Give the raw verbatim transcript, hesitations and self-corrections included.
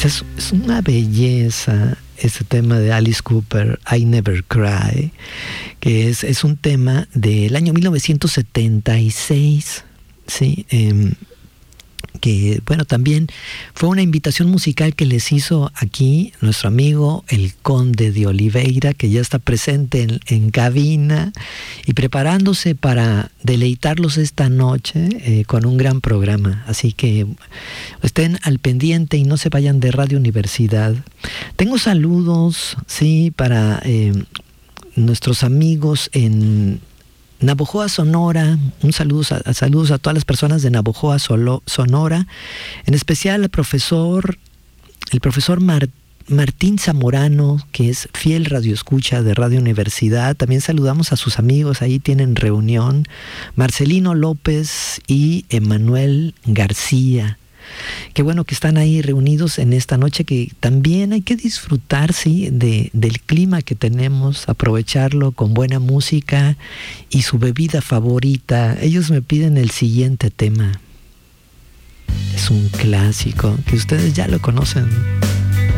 Pues es, es una belleza este tema de Alice Cooper, I Never Cry, que es, es un tema del año mil novecientos setenta y seis, ¿sí? Eh, que bueno, también fue una invitación musical que les hizo aquí nuestro amigo el Conde de Oliveira, que ya está presente en, en cabina y preparándose para deleitarlos esta noche eh, con un gran programa. Así que estén al pendiente y no se vayan de Radio Universidad. Tengo saludos, sí, para eh, nuestros amigos en Navojoa, Sonora. Un saludo a, a saludos a todas las personas de Navojoa, Solo, Sonora, en especial al profesor, el profesor Mar, Martín Zamorano, que es fiel radioescucha de Radio Universidad. También saludamos a sus amigos, ahí tienen reunión, Marcelino López y Emanuel García. Qué bueno que están ahí reunidos en esta noche, que también hay que disfrutar, sí, de, del clima que tenemos, aprovecharlo con buena música y su bebida favorita. Ellos me piden el siguiente tema. Es un clásico que ustedes ya lo conocen.